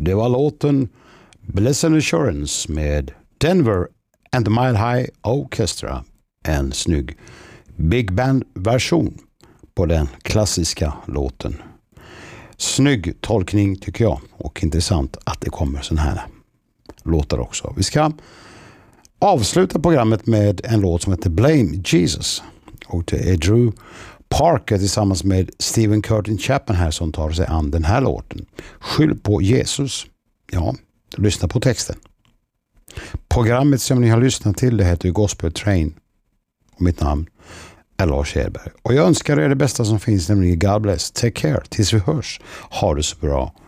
Det var låten Blessed Assurance med Denver and the Mile High Orchestra. En snygg big band-version på den klassiska låten. Snygg tolkning tycker jag, och intressant att det kommer sån här låtar också. Vi ska avsluta programmet med en låt som heter Blame Jesus, och det är Drew Parker tillsammans med Stephen Curtin Chapman här som tar sig an den här låten. Skyll på Jesus. Ja, lyssna på texten. Programmet som ni har lyssnat till, det heter Gospel Train, och mitt namn är Lars Hedberg. Och jag önskar er det bästa som finns, nämligen God bless. Take care tills vi hörs. Ha det så bra.